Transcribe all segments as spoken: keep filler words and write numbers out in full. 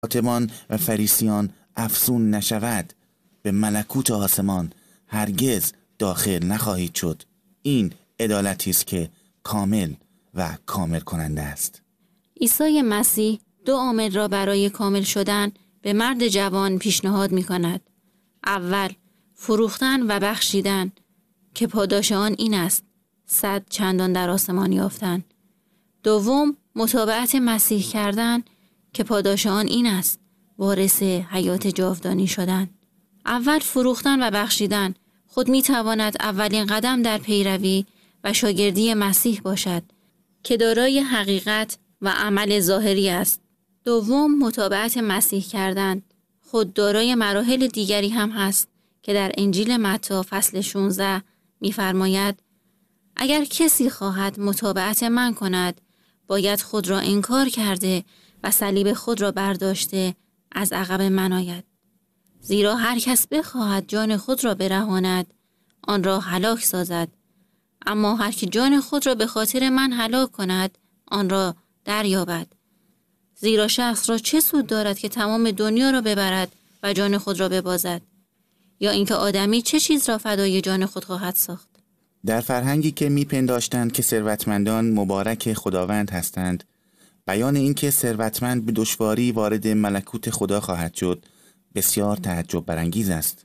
کاتبان و فریسیان افزون نشود، به ملکوت آسمان هرگز داخل نخواهید شد. این عدالتی است که کامل و کامل کننده است. عیسی مسیح دو عامل را برای کامل شدن به مرد جوان پیشنهاد می کند. اول، فروختن و بخشیدن که پاداش آن این است: صد چندان در آسمان یافتن. دوم، متابعت مسیح کردن که پاداش آن این است: وارث حیات جاودانی شدن. اول فروختن و بخشیدن خود می تواند اولین قدم در پیروی و شاگردی مسیح باشد که دارای حقیقت و عمل ظاهری است. دوم، متابعت مسیح کردن خود دارای مراحل دیگری هم هست که در انجیل متی فصل شانزده می‌فرماید: اگر کسی خواهد متابعت من کند، باید خود را انکار کرده و صلیب خود را برداشته از عقب من آید. زیرا هر کس بخواهد جان خود را برهاند، آن را هلاک سازد. اما هر که جان خود را به خاطر من هلاک کند، آن را دریابد. زیرا شخص را چه سود دارد که تمام دنیا را ببرد و جان خود را ببازد؟ یا اینکه آدمی چه چیز را فدای جان خود خواهد ساخت؟ در فرهنگی که میپنداشتند که ثروتمندان مبارک خداوند هستند، بیان این که ثروتمند به دشواری وارد ملکوت خدا خواهد شد بسیار تعجب برانگیز است.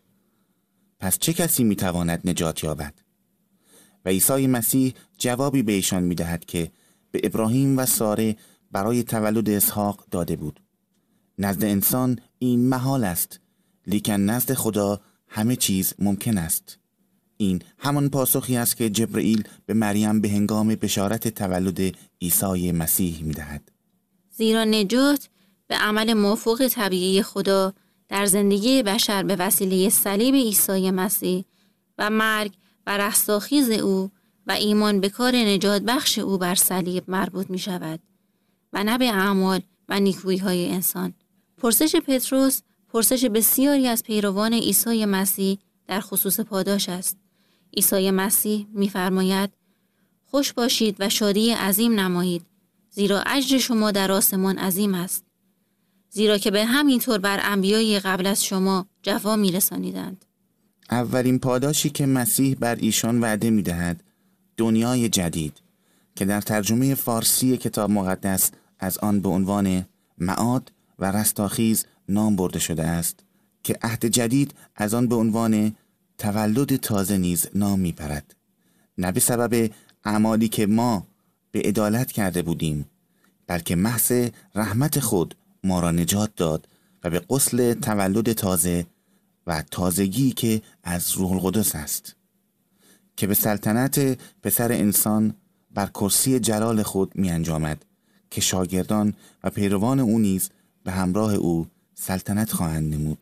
پس چه کسی میتواند نجات یابد؟ و عیسی مسیح جوابی به ایشان میدهد که به ابراهیم و ساره برای تولد اسحاق داده بود. نزد انسان این محال است، لیکن نزد خدا همه چیز ممکن است. این همان پاسخی است که جبرئیل به مریم به هنگام بشارت تولد عیسی مسیح میدهد. زیرا نجات به عمل موافق طبیعی خدا در زندگی بشر به وسیله صلیب عیسی مسیح و مرگ و رستاخیز او و ایمان به کار نجات بخش او بر صلیب مربوط می شود و نه به اعمال و نیکویی های انسان. پرسش پتروس پرسش بسیاری از پیروان عیسی مسیح در خصوص پاداش است. عیسی مسیح می‌فرماید: خوش باشید و شادی عظیم نمایید، زیرا اجر شما در آسمان عظیم است، زیرا که به همین طور بر انبیای قبل از شما جفا می‌رسانیدند. اولین پاداشی که مسیح بر ایشان وعده می‌دهد دنیای جدید که در ترجمه فارسی کتاب مقدس از آن به عنوان معاد و رستاخیز نام برده شده است، که عهد جدید از آن به عنوان تولد تازه نیز نام می‌برد. نه به سبب اعمالی که ما به عدالت کرده بودیم، بلکه محض رحمت خود ما را نجات داد و به غسل تولد تازه و تازگی که از روح القدس است، که به سلطنت پسر انسان بر کرسی جلال خود می انجامد، که شاگردان و پیروان او نیز به همراه او سلطنت خواهند نمود.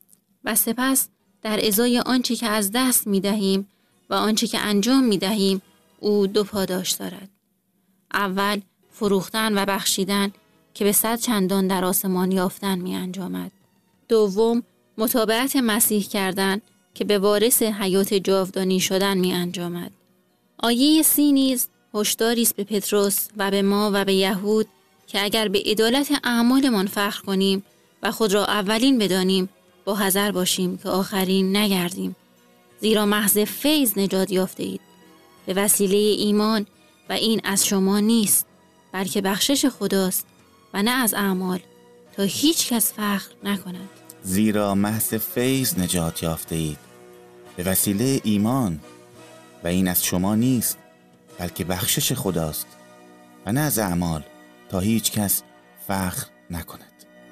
و سپس در ازای آنچه که از دست می دهیم و آنچه که انجام می دهیم او دو پاداش دارد. اول، فروختن و بخشیدن که به صد چندان در آسمان یافتن می انجامد. دوم، متابعت مسیح کردن که به وارث حیات جاودانی شدن می انجامد. آیه سی نیز هشداری است به پتروس و به ما و به یهود که اگر به عدالت اعمالمان فخر کنیم و خود را اولین بدانیم، با حذر باشیم که آخرین نگردیم. زیرا محض فیض نجات یافته اید به وسیله ایمان، و این از شما نیست بلکه بخشش خداست و نه از اعمال، تا هیچ کس فخر نکند. زیرا محض فیض نجات یافته اید به وسیله ایمان، و این از شما نیست بلکه بخشش خداست و نه از اعمال، تا هیچ کس فخر نکند.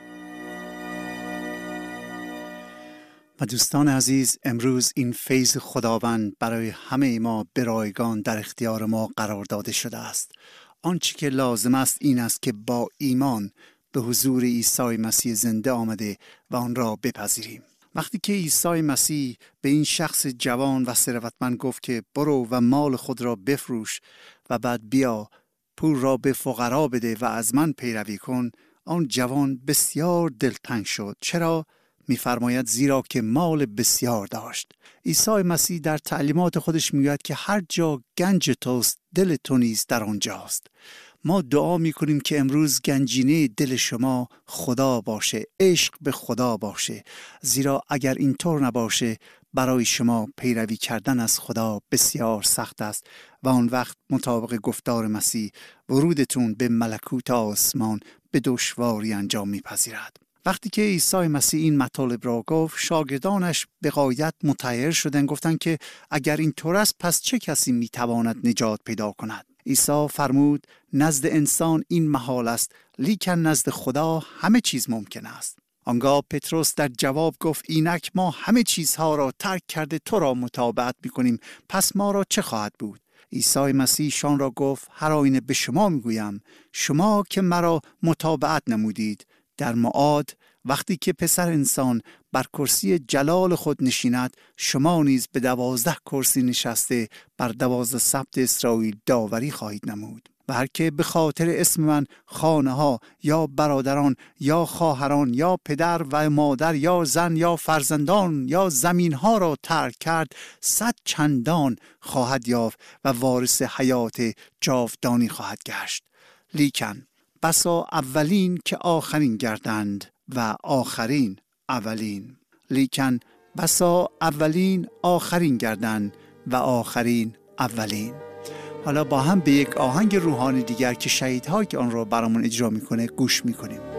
و دوستان عزیز، امروز این فیض خداوند برای همه ما به رایگان در اختیار ما قرار داده شده است. آنچه که لازم است این است که با ایمان به حضور عیسی مسیح زنده آمده و آن را بپذیریم. وقتی که عیسی مسیح به این شخص جوان و ثروتمند گفت که برو و مال خود را بفروش و بعد بیا پول را به فقرا بده و از من پیروی کن، آن جوان بسیار دلتنگ شد. چرا؟ می‌فرماید زیرا که مال بسیار داشت. عیسی مسیح در تعلیمات خودش میگوید که هر جا گنج توست دل تو نیز در آنجاست. ما دعا میکنیم که امروز گنجینه دل شما خدا باشه، عشق به خدا باشه، زیرا اگر اینطور نباشه برای شما پیروی کردن از خدا بسیار سخت است و آن وقت مطابق گفتار مسیح ورودتون به ملکوت آسمان به دشواری انجام میپذیرد. وقتی که عیسی مسیح این مطالب را گفت، شاگردانش به غایت متحیر شدند، گفتند که اگر این طور است پس چه کسی میتواند نجات پیدا کند؟ عیسی فرمود نزد انسان این محال است، لیکن نزد خدا همه چیز ممکن است. آنگاه پتروس در جواب گفت اینک ما همه چیزها را ترک کرده تو را متابعت میکنیم، پس ما را چه خواهد بود؟ عیسی مسیح شان را گفت هر آینه به شما میگویم شما که مرا متابعت نمودید، در معاد وقتی که پسر انسان بر کرسی جلال خود نشیند، شما نیز به دوازده کرسی نشسته بر دوازده سبط اسرائیل داوری خواهید نمود. و هر که به خاطر اسم من خانه ها یا برادران یا خواهران یا پدر و مادر یا زن یا فرزندان یا زمین ها را ترک کرد، صد چندان خواهد یافت و وارث حیات جاودانی خواهد گشت. لیکن بسا اولین که آخرین گردند و آخرین اولین. لیکن بسا اولین آخرین گردند و آخرین اولین. حالا با هم به یک آهنگ روحانی دیگر که شهیدها که آن را برامون اجرا میکنه گوش میکنیم.